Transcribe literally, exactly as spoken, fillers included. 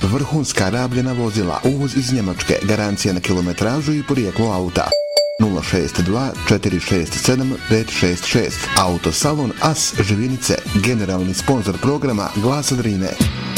vrhunska rabljena vozila, uvoz iz Njemačke, garancija na kilometražu i porijeklo auta. nula šest dva četiri šest sedam pet šest šest. Autosalon As Živinice, generalni sponzor programa Glasa Drine.